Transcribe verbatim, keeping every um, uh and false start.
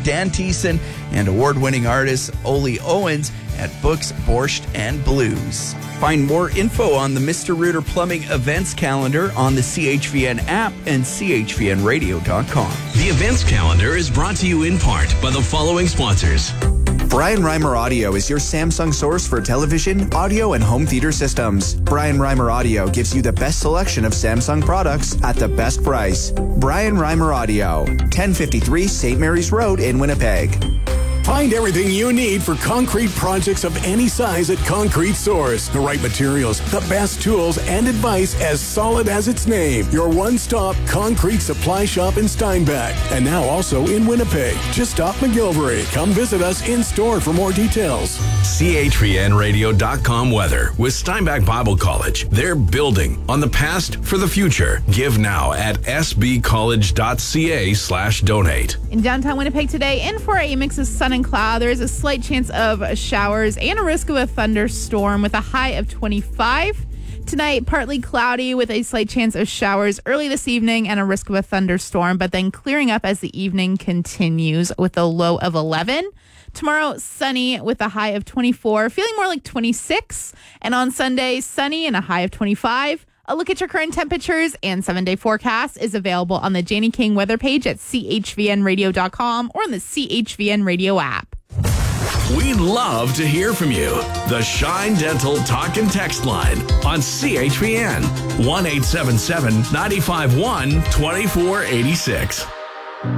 Dan Thiessen, and award-winning artist Oli Owens at Books, Borscht, and Blues. Find more info on the Mister Rooter Plumbing events calendar on the C H V N app and C H V N radio dot com. The events calendar is brought to you in part by the following sponsors. Brian Reimer Audio is your Samsung source for television, audio, and home theater systems. Brian Reimer Audio gives you the best selection of Samsung products at the best price. Brian Reimer Audio, ten fifty-three Saint Mary's Road in Winnipeg. Find everything you need for concrete projects of any size at Concrete Source. The right materials, the best tools, and advice as solid as its name. Your one-stop concrete supply shop in Steinbach. And now also in Winnipeg. Just stop McGilvery. Come visit us in store for more details. C H V N radio dot com weather with Steinbach Bible College. They're building on the past for the future. Give now at s b college dot c a slash donate. In downtown Winnipeg today, in for a mix of sun and cloud. There is a slight chance of showers and a risk of a thunderstorm with a high of twenty-five. Tonight, partly cloudy with a slight chance of showers early this evening and a risk of a thunderstorm, but then clearing up as the evening continues with a low of eleven. Tomorrow, sunny with a high of twenty-four, feeling more like twenty-six. And on Sunday, sunny and a high of twenty-five. A look at your current temperatures and seven-day forecast is available on the Janie King weather page at c h v n radio dot com or on the C H V N Radio app. We'd love to hear from you. The Shine Dental Talk and Text line on C H V N one eight seven seven, nine five one, two four eight six.